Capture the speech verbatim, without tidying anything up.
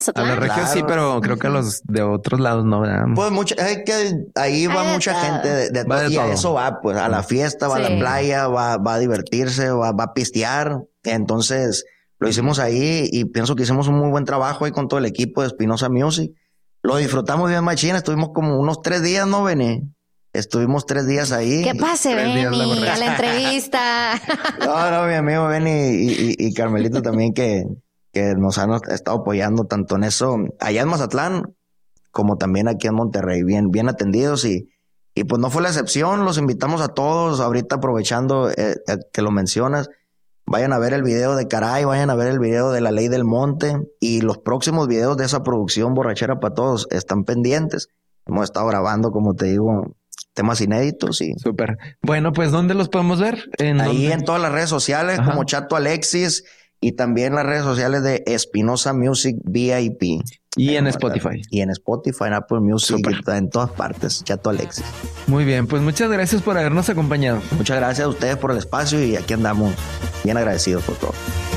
A la región Claro. sí, pero creo que a los de otros lados no, ¿verdad? Pues mucha, es que ahí va Hay de mucha todo. gente de, de Va todo, de y a todo. eso va, pues a la fiesta, va a Sí. la playa, va, va a divertirse, va, va a pistear. Entonces lo hicimos ahí y pienso que hicimos un muy buen trabajo ahí con todo el equipo de Espinosa Music. Lo disfrutamos bien machín, estuvimos como unos tres días, ¿no, Beni? Estuvimos tres días ahí. ¿Qué pase, Tres días la Benny? borracha. A la entrevista. No, no, mi amigo Benny y, y, y Carmelito también que, que nos han estado apoyando tanto en eso allá en Mazatlán como también aquí en Monterrey, bien, bien atendidos y, y pues no fue la excepción, los invitamos a todos, ahorita aprovechando eh, eh, que lo mencionas, vayan a ver el video de Caray, vayan a ver el video de La Ley del Monte y los próximos videos de esa producción Borrachera para Todos están pendientes, hemos estado grabando, como te digo, temas inéditos y Súper. Bueno, pues ¿dónde los podemos ver? ¿En ahí dónde? en todas las redes sociales Ajá. como Chato Alexis y también las redes sociales de Espinosa Music V I P. Y en Ahí, Spotify. Y en Spotify, en Apple Music, Súper. y en todas partes. Chato Alexis. Muy bien, pues muchas gracias por habernos acompañado. Muchas gracias a ustedes por el espacio y aquí andamos bien agradecidos por todo.